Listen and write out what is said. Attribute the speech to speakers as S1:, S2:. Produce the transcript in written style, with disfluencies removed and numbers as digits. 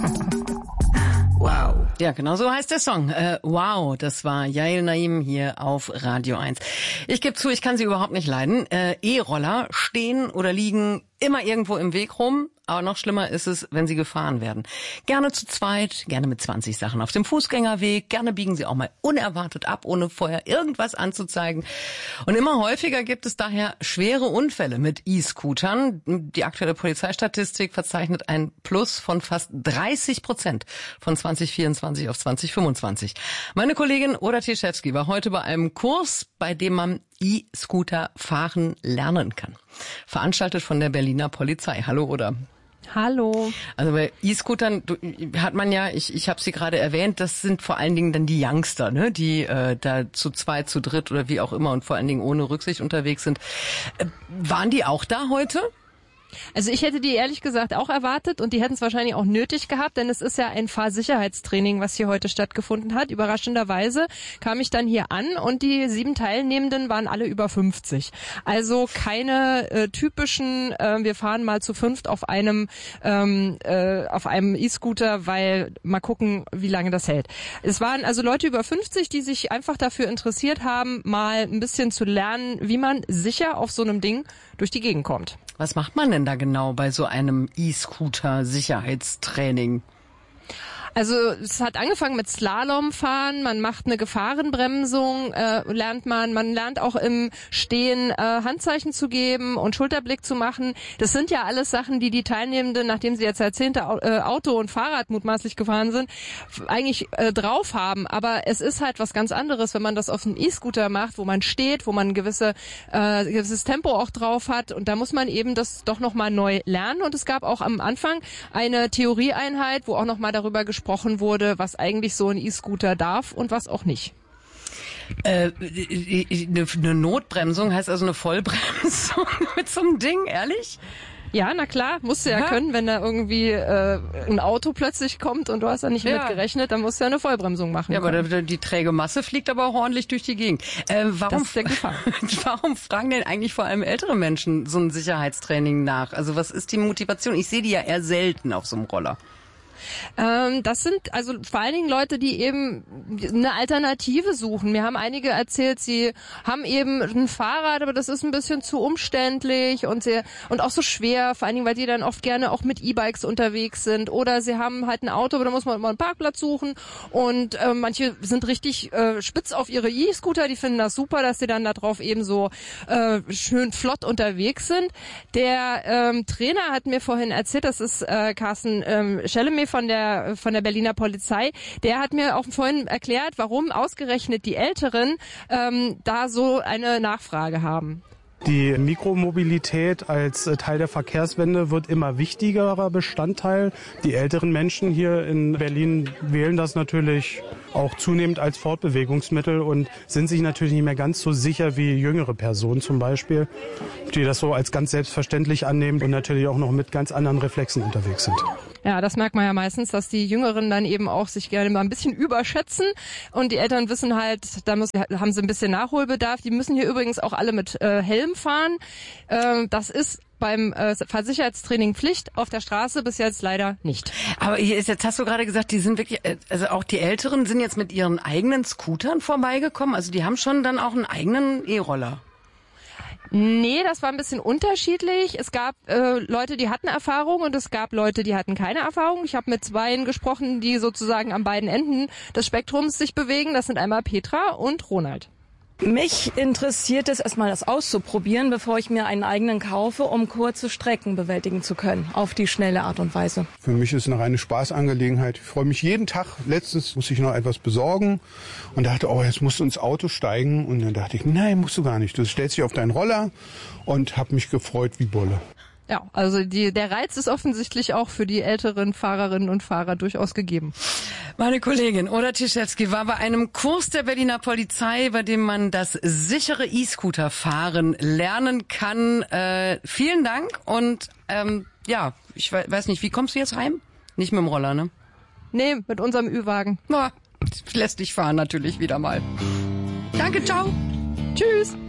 S1: Wow. Ja, genau so heißt der Song. Wow, das war Yael Naim hier auf Radio 1. Ich gebe zu, ich kann sie überhaupt nicht leiden. E-Roller stehen oder liegen immer irgendwo im Weg rum. Aber noch schlimmer ist es, wenn sie gefahren werden. Gerne zu zweit, gerne mit 20 Sachen auf dem Fußgängerweg. Gerne biegen sie auch mal unerwartet ab, ohne vorher irgendwas anzuzeigen. Und immer häufiger gibt es daher schwere Unfälle mit E-Scootern. Die aktuelle Polizeistatistik verzeichnet ein Plus von fast 30% von 2024 auf 2025. Meine Kollegin Oda Tschewski war heute bei einem Kurs, bei dem man E-Scooter fahren lernen kann. Veranstaltet von der Berliner Polizei. Hallo, Oda.
S2: Hallo.
S1: Also bei E-Scootern hat man ja, ich habe sie gerade erwähnt, das sind vor allen Dingen dann die Youngster, ne, die da zu zweit, zu dritt oder wie auch immer und vor allen Dingen ohne Rücksicht unterwegs sind. Waren die auch da heute?
S2: Also ich hätte die ehrlich gesagt auch erwartet und die hätten es wahrscheinlich auch nötig gehabt, denn es ist ja ein Fahrsicherheitstraining, was hier heute stattgefunden hat. Überraschenderweise kam ich dann hier an und die 7 Teilnehmenden waren alle über 50. Also keine typischen, wir fahren mal zu 5 auf einem E-Scooter, weil mal gucken, wie lange das hält. Es waren also Leute über 50, die sich einfach dafür interessiert haben, mal ein bisschen zu lernen, wie man sicher auf so einem Ding durch die Gegend kommt.
S1: Was macht man denn da genau bei so einem E-Scooter-Sicherheitstraining?
S2: Also es hat angefangen mit Slalomfahren, man macht eine Gefahrenbremsung, lernt man lernt auch im Stehen Handzeichen zu geben und Schulterblick zu machen. Das sind ja alles Sachen, die Teilnehmenden, nachdem sie jetzt Jahrzehnte Auto und Fahrrad mutmaßlich gefahren sind, eigentlich drauf haben. Aber es ist halt was ganz anderes, wenn man das auf einem E-Scooter macht, wo man steht, wo man ein gewisses Tempo auch drauf hat. Und da muss man eben das doch nochmal neu lernen. Und es gab auch am Anfang eine Theorieeinheit, wo auch nochmal darüber gesprochen wurde, was eigentlich so ein E-Scooter darf und was auch nicht.
S1: Eine Notbremsung heißt also eine Vollbremsung mit so einem Ding, ehrlich?
S2: Ja, na klar, musst du ja können, wenn da irgendwie ein Auto plötzlich kommt und du hast da nicht mit gerechnet, dann musst du ja eine Vollbremsung machen.
S1: Ja, aber die träge Masse fliegt aber auch ordentlich durch die Gegend. Warum,
S2: das ist der Gefahr.
S1: Warum fragen denn eigentlich vor allem ältere Menschen so ein Sicherheitstraining nach? Also was ist die Motivation? Ich sehe die ja eher selten auf so einem Roller.
S2: Das sind also vor allen Dingen Leute, die eben eine Alternative suchen. Mir haben einige erzählt, sie haben eben ein Fahrrad, aber das ist ein bisschen zu umständlich und auch so schwer, vor allen Dingen, weil die dann oft gerne auch mit E-Bikes unterwegs sind. Oder sie haben halt ein Auto, aber da muss man immer einen Parkplatz suchen. Und manche sind richtig spitz auf ihre E-Scooter, die finden das super, dass sie dann da drauf eben so schön flott unterwegs sind. Der Trainer hat mir vorhin erzählt, das ist Carsten Schelleme von der Berliner Polizei, der hat mir auch vorhin erklärt, warum ausgerechnet die Älteren da so eine Nachfrage haben.
S3: Die Mikromobilität als Teil der Verkehrswende wird immer wichtigerer Bestandteil. Die älteren Menschen hier in Berlin wählen das natürlich auch zunehmend als Fortbewegungsmittel und sind sich natürlich nicht mehr ganz so sicher wie jüngere Personen zum Beispiel, die das so als ganz selbstverständlich annehmen und natürlich auch noch mit ganz anderen Reflexen unterwegs sind.
S2: Ja, das merkt man ja meistens, dass die Jüngeren dann eben auch sich gerne mal ein bisschen überschätzen und die Eltern wissen halt, haben sie ein bisschen Nachholbedarf. Die müssen hier übrigens auch alle mit Helm fahren. Das ist beim Fahrsicherheitstraining Pflicht, auf der Straße bis jetzt leider nicht.
S1: Aber jetzt hast du gerade gesagt, die sind wirklich, also auch die Älteren sind jetzt mit ihren eigenen Scootern vorbeigekommen. Also die haben schon dann auch einen eigenen E-Roller.
S2: Nee, das war ein bisschen unterschiedlich. Es gab Leute, die hatten Erfahrung und es gab Leute, die hatten keine Erfahrung. Ich habe mit 2 gesprochen, die sozusagen an beiden Enden des Spektrums sich bewegen. Das sind einmal Petra und Ronald.
S4: Mich interessiert es erstmal, das auszuprobieren, bevor ich mir einen eigenen kaufe, um kurze Strecken bewältigen zu können, auf die schnelle Art und Weise.
S5: Für mich ist es eine reine Spaßangelegenheit. Ich freue mich jeden Tag. Letztens musste ich noch etwas besorgen und dachte, jetzt musst du ins Auto steigen. Und dann dachte ich, nein, musst du gar nicht. Du stellst dich auf deinen Roller und habe mich gefreut wie Bolle.
S2: Ja, also der Reiz ist offensichtlich auch für die älteren Fahrerinnen und Fahrer durchaus gegeben.
S1: Meine Kollegin Oda Tschewski war bei einem Kurs der Berliner Polizei, bei dem man das sichere E-Scooter-Fahren lernen kann. Vielen Dank und ich weiß nicht, wie kommst du jetzt heim? Nicht mit dem Roller, ne?
S2: Nee, mit unserem Ü-Wagen.
S1: Na, lässt dich fahren natürlich wieder mal. Danke, ciao.
S2: Tschüss.